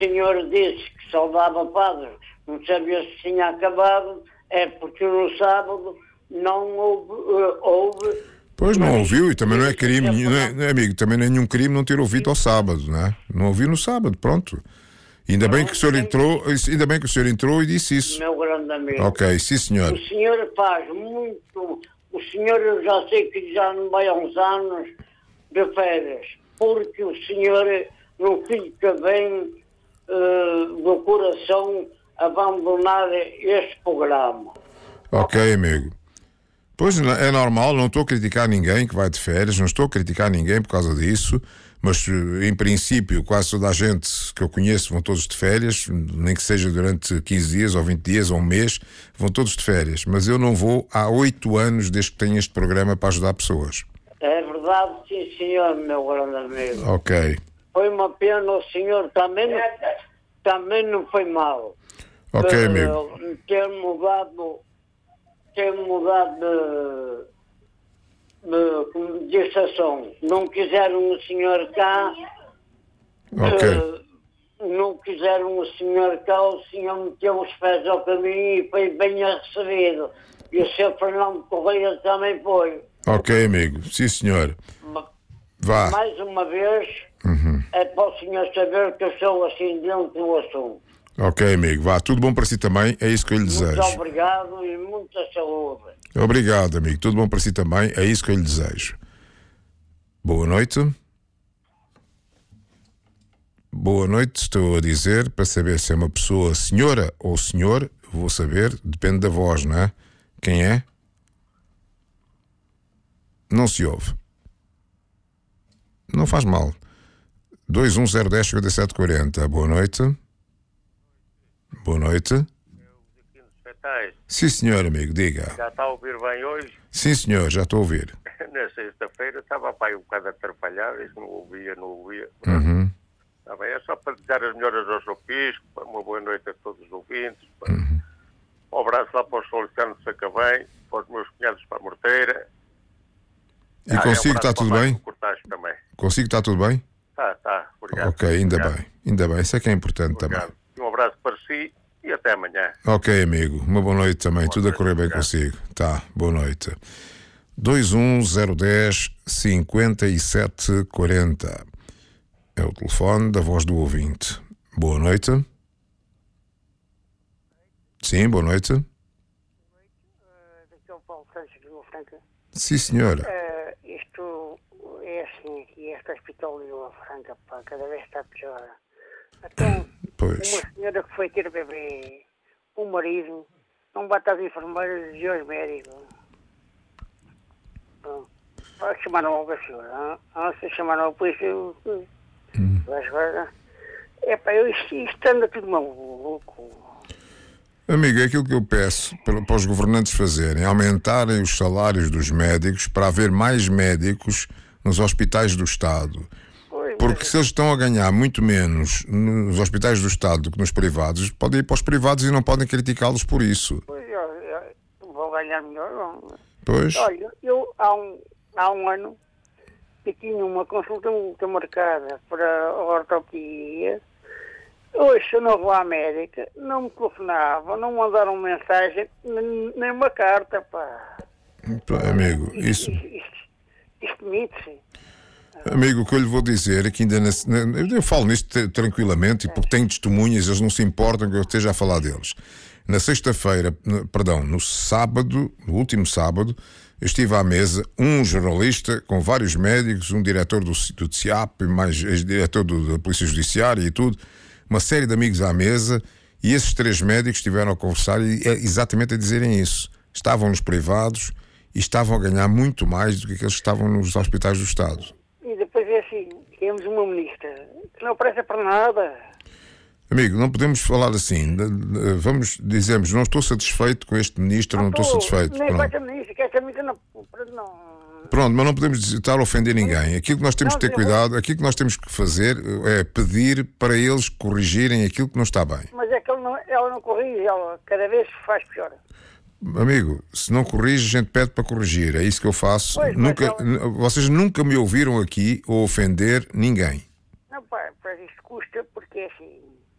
senhor disse que só dava padres, não sabia se tinha acabado, é porque no sábado não houve. Pois não ouviu, e também não é crime, amigo, também não é nenhum crime não ter ouvido ao sábado, não é? Não ouviu no sábado, pronto. Ainda bem que o senhor entrou e disse isso. Meu grande amigo. Ok, sim senhor. O senhor faz muito. O senhor, eu já sei que já não vai há uns anos de férias, porque o senhor não fica bem do coração abandonar este programa. Ok, amigo. Pois é normal, não estou a criticar ninguém que vai de férias, não estou a criticar ninguém por causa disso, mas em princípio quase toda a gente que eu conheço vão todos de férias, nem que seja durante 15 dias ou 20 dias ou um mês, vão todos de férias, mas eu não vou há 8 anos desde que tenho este programa para ajudar pessoas. É verdade, sim senhor, meu grande amigo. Ok. Foi uma pena, o senhor também não foi mal. Ok, amigo. Ter mudado de estação. Não quiseram o senhor cá. Ok. Não quiseram o senhor cá, o senhor meteu os pés ao caminho e foi bem recebido. E o Sr. Fernando Correia também foi. Ok, amigo. Sim, senhor. Vá. Mais uma vez, é para o senhor saber que eu sou assim dentro do assunto. Ok, amigo. Vá. Tudo bom para si também. É isso que eu lhe desejo. Muito obrigado e muita saúde. Obrigado, amigo. Tudo bom para si também. É isso que eu lhe desejo. Boa noite. Boa noite. Estou a dizer para saber se é uma pessoa senhora ou senhor. Vou saber. Depende da voz, não é? Quem é? Não se ouve. Não faz mal. 210105740. Boa noite. Boa noite. Sim, senhor, amigo, diga. Já está a ouvir bem hoje? Sim, senhor, já estou a ouvir. Na sexta-feira estava pai um bocado atrapalhado, isso não ouvia. Está bem, é só para desejar as melhoras ao Sr. Bispo, uma boa noite a todos os ouvintes. Um abraço lá para os Solicianos de Sacavém, para os meus cunhados para a Morteira. E consigo está tudo bem? Também. Consigo está tudo bem? Está, obrigado. Ok, ainda bem, isso é que é importante obrigado. Também. Um abraço para si e até amanhã. Ok, amigo, uma boa noite também, Boa tudo noite, a correr bem consigo. Tá, boa noite. 210105740 é o telefone da voz do ouvinte. Boa noite. Sim, boa noite. Daqui é o Paulo Santos de Vila Franca. Sim, senhora. Isto é assim aqui, este hospital de Vila Franca, pá, cada vez está pior. Então, pois. Uma senhora que foi ter bebê, o marido, não bate às enfermeiras e aos médicos. Chamaram logo a senhora, se chamaram a polícia, isto anda tudo maluco. Amigo, é aquilo que eu peço para os governantes fazerem, aumentarem os salários dos médicos para haver mais médicos nos hospitais do Estado. Porque se eles estão a ganhar muito menos nos hospitais do Estado do que nos privados, podem ir para os privados e não podem criticá-los por isso. Pois, vou ganhar melhor. Pois. Olha, eu há um ano eu tinha uma consulta muito marcada para a ortopedia. Hoje, se eu não vou à médica, não me telefonavam, não mandaram mensagem, nem uma carta, pá. Amigo, isso mite-se. Amigo, o que eu lhe vou dizer é que ainda eu falo nisto tranquilamente, porque tenho testemunhas, eles não se importam que eu esteja a falar deles. Na sexta-feira, no sábado, no último sábado, eu estive à mesa, um jornalista com vários médicos, um diretor do TSIAP, mais ex-diretor da Polícia Judiciária e tudo, uma série de amigos à mesa, e esses 3 médicos estiveram a conversar e exatamente a dizerem isso. Estavam nos privados e estavam a ganhar muito mais do que aqueles que estavam nos hospitais do Estado. E depois é assim, temos uma ministra que não presta para nada. Amigo, não podemos falar assim. Dizemos, não estou satisfeito com este ministro, não estou satisfeito. Nem com esta ministra, que esta ministra não. Pronto, mas não podemos estar a ofender ninguém. Aquilo que nós temos que ter cuidado, aquilo que nós temos que fazer é pedir para eles corrigirem aquilo que não está bem. Mas é que ela não corrige, ela cada vez faz pior. Amigo, se não corrige, a gente pede para corrigir. É isso que eu faço. Pois, vocês nunca me ouviram aqui ou ofender ninguém. Não, pá, isto custa porque é assim.